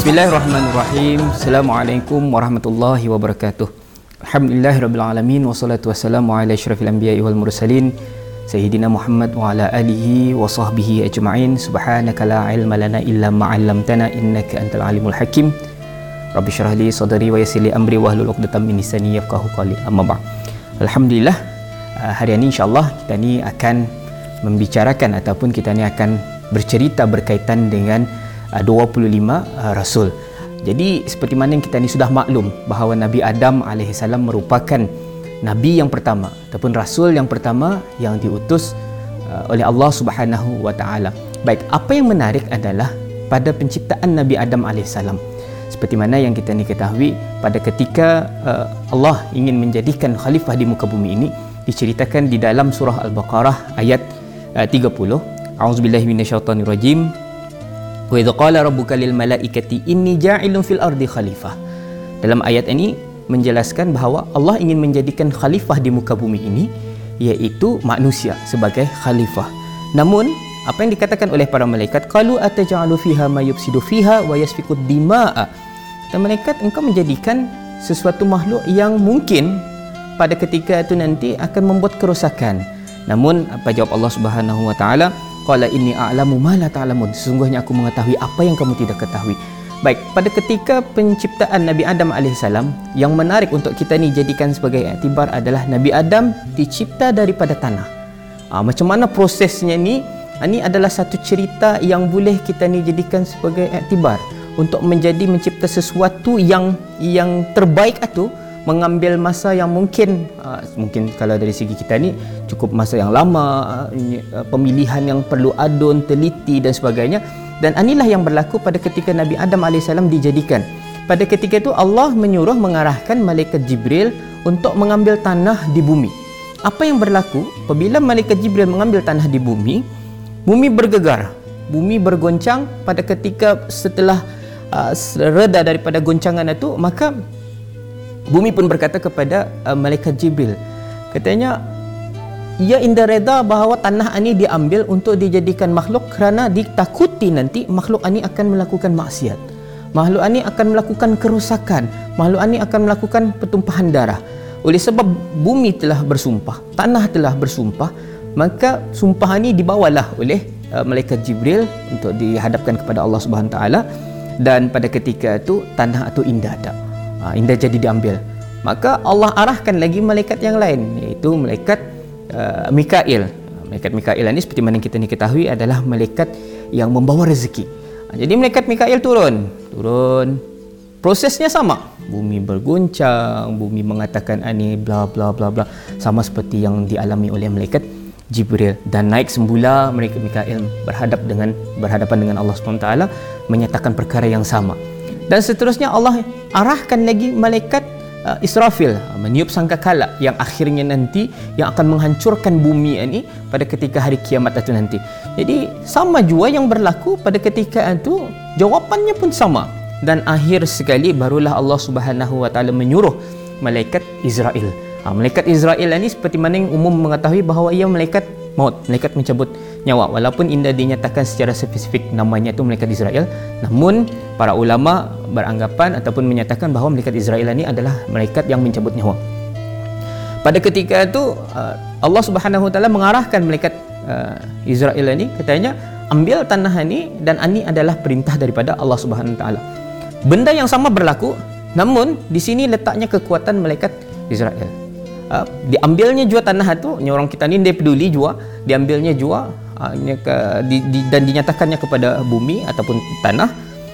Bismillahirrahmanirrahim. Assalamualaikum warahmatullahi wabarakatuh. Alhamdulillahirabbil alamin wassalatu wassalamu ala asyrafil anbiya'i wal mursalin sayyidina Muhammad wa ala alihi wa sahbihi ajma'in. Subhanaka la ilma lana illa ma 'allamtana innaka antal alimul hakim. Rabbi shrah li sadri wa yassir li amri wahlul 'uqdatam min lisani yafqahu qawli. Amma ba'd. Alhamdulillah, hari ini insyaallah kita ni akan membicarakan ataupun kita ni akan bercerita berkaitan dengan 25 Rasul. Jadi seperti mana yang kita ni sudah maklum bahawa Nabi Adam AS merupakan Nabi yang pertama ataupun Rasul yang pertama yang diutus oleh Allah Subhanahu Wa Taala. Baik, apa yang menarik adalah pada penciptaan Nabi Adam AS, seperti mana yang kita ni ketahui pada ketika Allah ingin menjadikan khalifah di muka bumi ini, diceritakan di dalam surah Al-Baqarah ayat 30. A'udzubillahi minasyaitonirrajim. Wa idza qala rabbuka lil malaikati inni ja'ilun fil ardi khalifah. Dalam ayat ini menjelaskan bahawa Allah ingin menjadikan khalifah di muka bumi ini, iaitu manusia sebagai khalifah. Namun apa yang dikatakan oleh para malaikat, qalu ataj'alu fiha may yufsidu fiha wa yasfiku dima'a. Dan malaikat, engkau menjadikan sesuatu makhluk yang mungkin pada ketika itu nanti akan membuat kerosakan. Namun apa jawab Allah Subhanahu Wa Taala? Qala inni a'lamu ma la ta'lamun. Sesungguhnya aku mengetahui apa yang kamu tidak ketahui. Baik, pada ketika penciptaan Nabi Adam AS, yang menarik untuk kita ni jadikan sebagai iktibar adalah Nabi Adam dicipta daripada tanah. Macam mana prosesnya ni? Ini adalah satu cerita yang boleh kita ni jadikan sebagai iktibar untuk mencipta sesuatu yang terbaik itu mengambil masa yang mungkin kalau dari segi kita ni cukup masa yang lama, pemilihan yang perlu adun, teliti dan sebagainya. Dan inilah yang berlaku pada ketika Nabi Adam AS dijadikan. Pada ketika itu Allah menyuruh mengarahkan malaikat Jibril untuk mengambil tanah di bumi. Apa yang berlaku apabila malaikat Jibril mengambil tanah di bumi? Bumi bergegar, bumi bergoncang. Pada ketika setelah reda daripada goncangan itu, maka bumi pun berkata kepada malaikat Jibril, katanya, ia indah reda bahawa tanah ini diambil untuk dijadikan makhluk kerana ditakuti nanti makhluk ini akan melakukan maksiat, makhluk ini akan melakukan kerosakan, makhluk ini akan melakukan pertumpahan darah. Oleh sebab bumi telah bersumpah, tanah telah bersumpah, maka sumpah ini dibawalah oleh malaikat Jibril untuk dihadapkan kepada Allah Subhanahu Wa Taala. Dan pada ketika itu tanah itu indah tak? Indah jadi diambil. Maka Allah arahkan lagi malaikat yang lain, iaitu malaikat Mikail. Malaikat Mikail ini seperti mana kita ni ketahui adalah malaikat yang membawa rezeki. Jadi malaikat Mikail turun. Prosesnya sama. Bumi berguncang, bumi mengatakan ani bla bla bla bla, sama seperti yang dialami oleh malaikat Jibril. Dan naik semula malaikat Mikail berhadapan dengan Allah SWT, menyatakan perkara yang sama. Dan seterusnya Allah arahkan lagi malaikat Israfil meniup sangkakala yang akhirnya nanti yang akan menghancurkan bumi ini pada ketika hari kiamat itu nanti. Jadi sama jua yang berlaku pada ketika itu, jawapannya pun sama. Dan akhir sekali barulah Allah Subhanahu Wa Taala menyuruh malaikat Israel. Malaikat Israel ini seperti mana yang umum mengetahui bahawa ia malaikat maut, malaikat mencabut nyawa. Walaupun indah dinyatakan secara spesifik namanya itu malaikat Israel, namun para ulama beranggapan ataupun menyatakan bahawa malaikat Israel ini adalah malaikat yang mencabut nyawa. Pada ketika itu Allah Subhanahu Wa Taala mengarahkan malaikat Israel ini, katanya, ambil tanah ini, dan ini adalah perintah daripada Allah Subhanahu Wa Taala. Benda yang sama berlaku, namun di sini letaknya kekuatan malaikat Israel. Diambilnya jua tanah itu, orang kita ni dia peduli jua, diambilnya jua dan dinyatakannya kepada bumi ataupun tanah.